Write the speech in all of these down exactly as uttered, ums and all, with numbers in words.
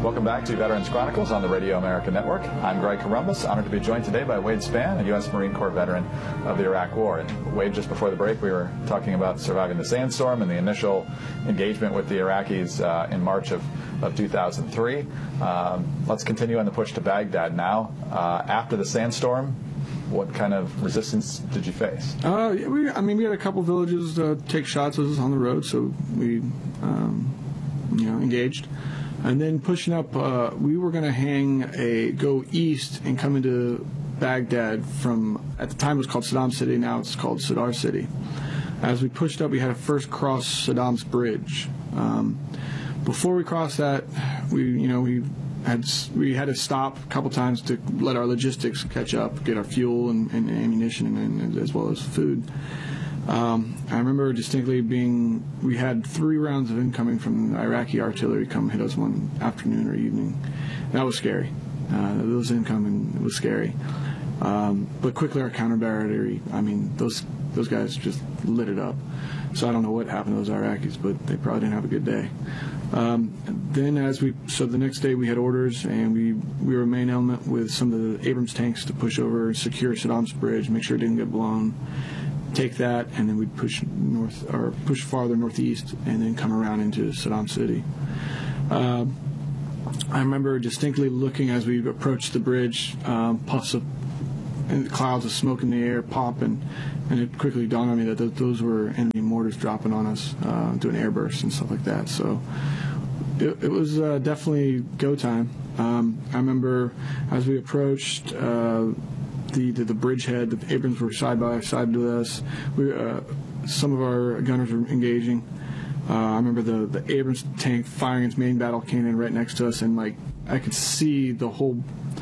Welcome back to Veterans Chronicles on the Radio America Network. I'm Greg Corombos, honored to be joined today by Wade Spann, a U S Marine Corps veteran of the Iraq War. And Wade, just before the break, we were talking about surviving the sandstorm and the initial engagement with the Iraqis uh, in March of, of two thousand three. Um, let's continue on the push to Baghdad now. Uh, after the sandstorm, what kind of resistance did you face? Uh, we, I mean, we had a couple villages uh, take shots at us on the road, so we, um, you know, engaged. And then pushing up, uh, we were going to hang a, go east and come into Baghdad from, at the time it was called Saddam City, now it's called Sadr City. As we pushed up, we had to first cross Saddam's bridge. Um, before we crossed that, we, you know, we had we had to stop a couple times to let our logistics catch up, get our fuel and, and ammunition, and, and as well as food. Um, I remember distinctly being, we had three rounds of incoming from Iraqi artillery come hit us one afternoon or evening. That was scary. Uh, those incoming, it was scary. Um, but quickly our counter battery, I mean, those those guys just lit it up. So I don't know what happened to those Iraqis, but they probably didn't have a good day. Um, then as we, so the next day we had orders, and we, we were main element with some of the Abrams tanks to push over and secure Saddam's bridge, make sure it didn't get blown. Take that, and then we'd push north or push farther northeast, and then come around into Saddam City. Uh, I remember distinctly looking as we approached the bridge, um, puffs of and clouds of smoke in the air popping, and it quickly dawned on me that th- those were enemy mortars dropping on us, uh, doing airbursts and stuff like that. So it, it was uh, definitely go time. Um, I remember as we approached. Uh, The, the, the bridgehead, the Abrams were side by side with us. We, uh, some of our gunners were engaging. Uh, I remember the, the Abrams tank firing its main battle cannon right next to us, and like I could see the whole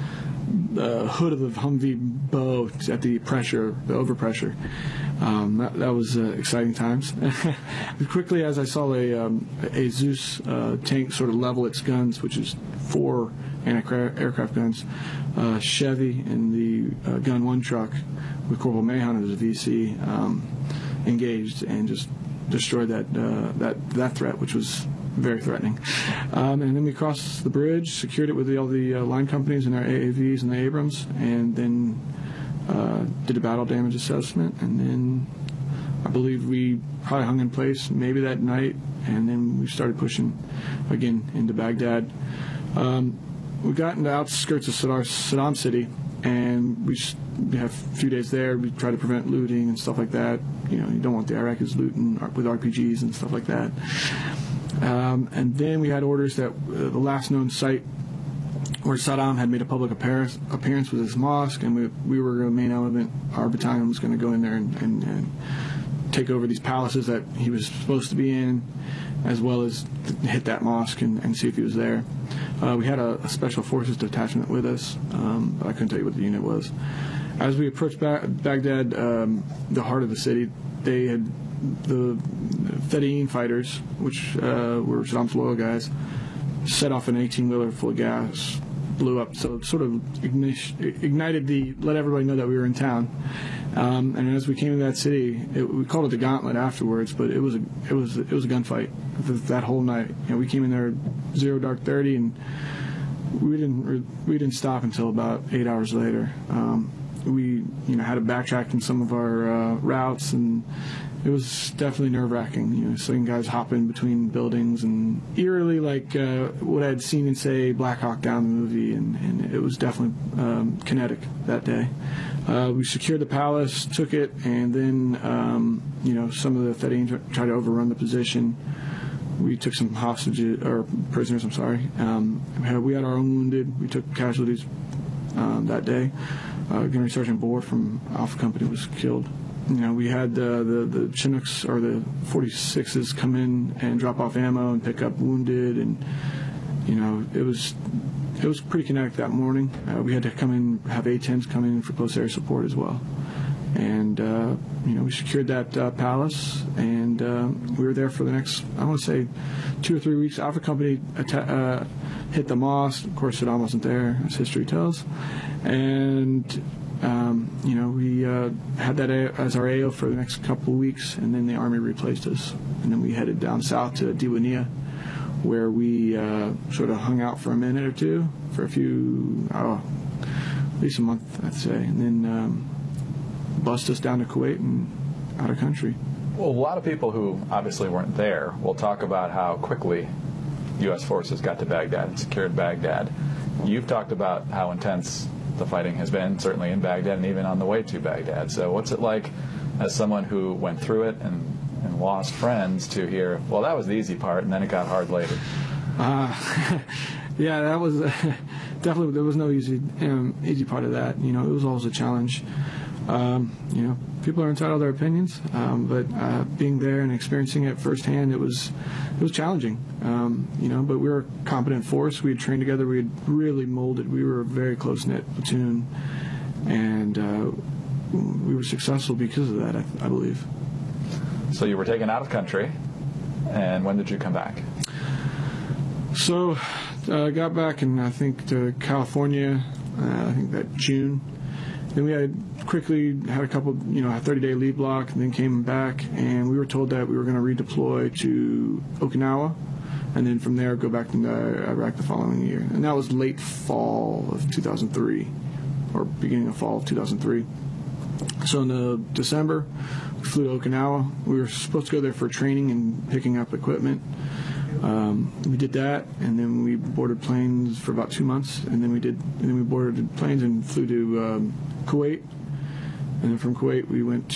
uh, hood of the Humvee bow at the pressure, the overpressure. Um, that, that was uh, exciting times. Quickly, as I saw a, um, a Zeus uh, tank sort of level its guns, which is four anti-aircraft guns, uh, Chevy in the uh, Gun one truck with Corporal Mahon as a V C um, engaged and just destroyed that uh, that that threat, which was very threatening. Um, and then we crossed the bridge, secured it with the, all the uh, line companies and our A A Vs and the Abrams, and then uh, did a battle damage assessment. And then I believe we probably hung in place maybe that night, and then we started pushing again into Baghdad. Um, We got in the outskirts of Saddam, Saddam City, and we, just, we have a few days there. We try to prevent looting and stuff like that. You know, you don't want the Iraqis looting with R P Gs and stuff like that. Um, and then we had orders that uh, the last known site where Saddam had made a public appearance, appearance was his mosque, and we, we were a main element. Our battalion was going to go in there and, and, and take over these palaces that he was supposed to be in, as well as hit that mosque and, and see if he was there. Uh, we had a, a special forces detachment with us, um, but I couldn't tell you what the unit was. As we approached ba- Baghdad, um, the heart of the city, they had the Fedayeen fighters, which uh, were Saddam's loyal guys, set off an eighteen-wheeler full of gas, blew up, so it sort of igni- ignited the, let everybody know that we were in town. Um, and as we came to that city, it, we called it the Gauntlet afterwards, but it was a it was it was a gunfight that whole night. You know, we came in there zero dark thirty, and we didn't we didn't stop until about eight hours later. Um, we you know had to backtrack in some of our uh, routes, and it was definitely nerve-wracking. You know, seeing guys hopping between buildings, and eerily like uh, what I had seen in, say, Black Hawk Down the movie, and, and it was definitely um, kinetic that day. Uh, we secured the palace, took it, and then um, you know some of the Fedayeen tried to overrun the position. We took some hostages or prisoners. I'm sorry. Um, we, had, we had our own wounded. We took casualties um, that day. Uh, Gunnery Sergeant Bohr from Alpha Company was killed. You know, we had uh, the the Chinooks or the forty-sixes come in and drop off ammo and pick up wounded, and you know it was it was pretty kinetic that morning. Uh, we had to come in, have A tens come in for close air support as well, and uh, you know we secured that uh, palace, and uh, we were there for the next I want to say two or three weeks. Alpha Company atta- uh, hit the mosque. Of course, Saddam wasn't there, as history tells, and Um, you know, we uh, had that as our A O for the next couple of weeks, and then the Army replaced us. And then we headed down south to Diwania, where we uh, sort of hung out for a minute or two, for a few, oh, at least a month, I'd say, and then um, bust us down to Kuwait and out of country. Well, a lot of people who obviously weren't there will talk about how quickly U S forces got to Baghdad and secured Baghdad. You've talked about how intense the fighting has been, certainly in Baghdad and even on the way to Baghdad. So what's it like as someone who went through it and, and lost friends to hear, well, that was the easy part and then it got hard later? Uh, yeah, that was uh, definitely, there was no easy um, easy part of that. You know, it was always a challenge. Um, you know, people are entitled to their opinions, um, but uh, being there and experiencing it firsthand, it was it was challenging. Um, you know, but we were a competent force. We had trained together. We had really molded. We were a very close-knit platoon, and uh, we were successful because of that, I, I believe. So you were taken out of country, and when did you come back? So I uh, got back in, I think, to California, uh, I think that June. Then we had quickly had a couple, you know, a thirty-day leave block, and then came back, and we were told that we were going to redeploy to Okinawa, and then from there go back to Iraq the following year. And that was late fall of two thousand three, or beginning of fall of two thousand three. So in the December, we flew to Okinawa. We were supposed to go there for training and picking up equipment. Um, we did that, and then we boarded planes for about two months, and then we did, and then we boarded planes and flew to um, Kuwait, and then from Kuwait we went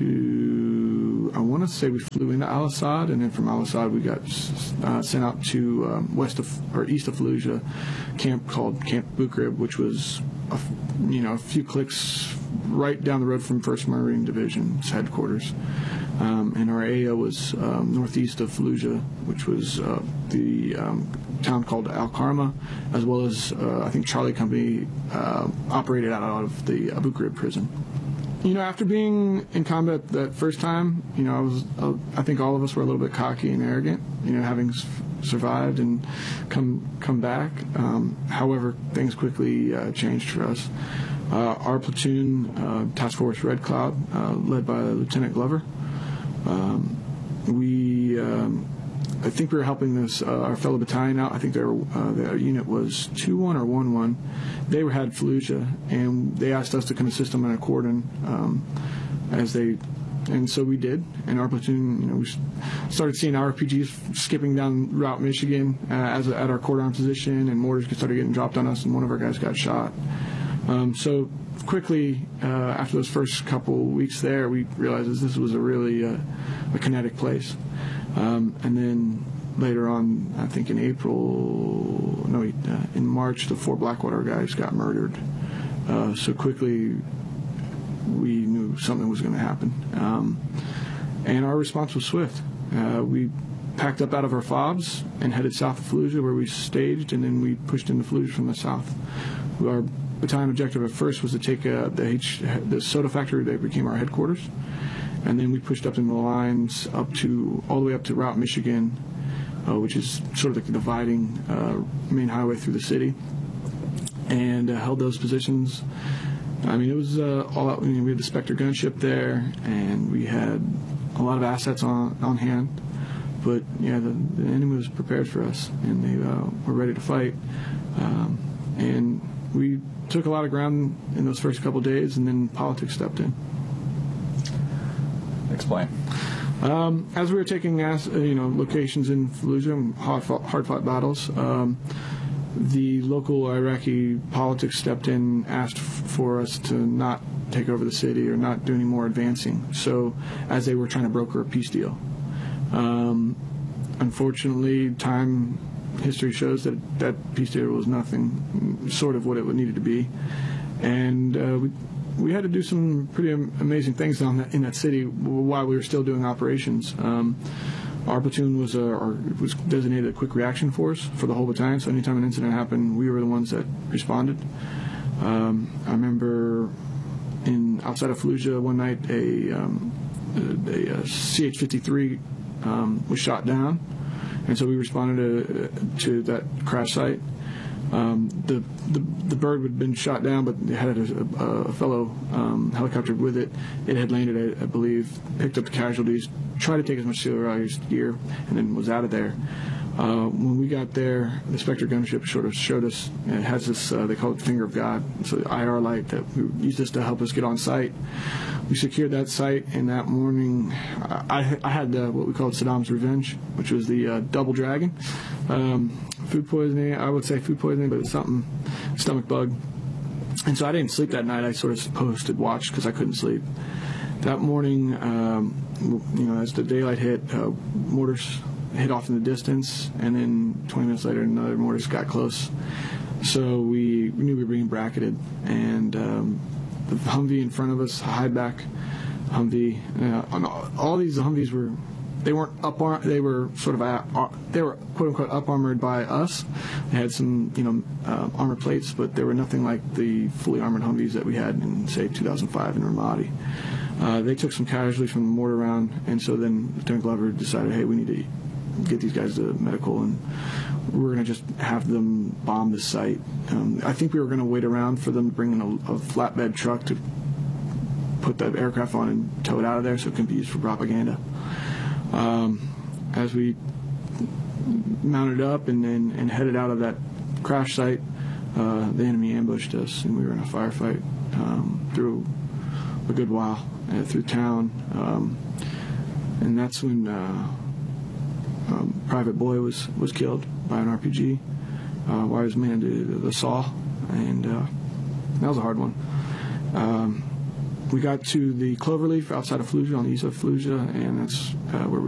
to, I want to say we flew into Al Asad, and then from Al Asad we got uh, sent out to um, west of or east of Fallujah, camp called Camp Bukrib, which was a, you know a few clicks right down the road from First Marine Division's headquarters. Um, and our area was um, northeast of Fallujah, which was uh, the um, town called Al Karma, as well as uh, I think Charlie Company uh, operated out of the Abu Ghraib prison. You know, after being in combat that first time, you know, I was uh, I think all of us were a little bit cocky and arrogant, you know, having s- survived and come come back. Um, however, things quickly uh, changed for us. Uh, our platoon, uh, Task Force Red Cloud, uh, led by Lieutenant Glover. Um, we, um, I think we were helping this uh, our fellow battalion out. I think their uh, their unit was two one or one one. They were had Fallujah, and they asked us to come assist them in a cordon um, as they, and so we did. And our platoon, you know, we started seeing R P Gs skipping down Route Michigan uh, as a, at our cordon position, and mortars started getting dropped on us, and one of our guys got shot. Um, so. Quickly, uh, after those first couple weeks there, we realized that this was a really uh, a kinetic place. Um, and then later on, I think in April, no, uh, in March, the four Blackwater guys got murdered. Uh, so quickly, we knew something was going to happen. Um, and our response was swift. Uh, we packed up out of our fobs and headed south of Fallujah, where we staged, and then we pushed into Fallujah from the south. Our battalion objective at first was to take uh, the, H, the soda factory that became our headquarters, and then we pushed up in the lines up to all the way up to Route Michigan, uh, which is sort of like the dividing uh, main highway through the city, and uh, held those positions. I mean, it was uh, all out. I mean, we had the Spectre gunship there, and we had a lot of assets on on hand. But yeah, the, the enemy was prepared for us, and they uh, were ready to fight. Um, and we took a lot of ground in those first couple of days, and then politics stepped in. Explain. Um, as we were taking uh, you know locations in Fallujah, hard fought, hard fought battles, um, the local Iraqi politics stepped in, asked f- for us to not take over the city or not do any more advancing. So, as they were trying to broker a peace deal, um, unfortunately, time. History shows that that peace deal was nothing, sort of what it needed to be, and uh, we we had to do some pretty amazing things down that, in that city while we were still doing operations. Um, our platoon was a, or was designated a quick reaction force for the whole battalion. So anytime an incident happened, we were the ones that responded. Um, I remember in outside of Fallujah one night, a, um, a, a C H fifty-three um, was shot down. And so we responded to, to that crash site. Um, the, the the bird had been shot down, but it had a, a fellow um, helicopter with it. It had landed, I, I believe, picked up the casualties, tried to take as much serialized gear, and then was out of there. Uh, when we got there, the Spectre gunship sort of showed us, it has this, uh, they call it Finger of God, so the I R light that we used this to help us get on site. We secured that site, and that morning I, I had uh, what we called Saddam's Revenge, which was the uh, double dragon. Um, food poisoning, I would say food poisoning, but it's something, stomach bug. And so I didn't sleep that night. I sort of posted watch because I couldn't sleep. That morning, um, you know, as the daylight hit, uh, mortars hit off in the distance, and then twenty minutes later, another mortars got close. So we, we knew we were being bracketed, and um, the Humvee in front of us, highback Humvee, uh, on all, all these Humvees were, they weren't up, ar- they were sort of, uh, they were quote unquote up armored by us. They had some, you know, uh, armor plates, but they were nothing like the fully armored Humvees that we had in, say, two thousand five in Ramadi. Uh, they took some casualties from the mortar round, and so then Lieutenant Glover decided, hey, we need to get these guys to medical, and we're going to just have them bomb the site. Um, I think we were going to wait around for them to bring in a, a flatbed truck to put the aircraft on and tow it out of there so it can be used for propaganda. Um, as we mounted up and, and, and headed out of that crash site, uh, the enemy ambushed us, and we were in a firefight um, through a good while, uh, through town. Um, and that's when uh, um, Private Boy was, was killed by an R P G. Uh, wires man to the saw, and uh, that was a hard one. Um, we got to the Cloverleaf outside of Fallujah, on the east of Fallujah, and that's uh, where we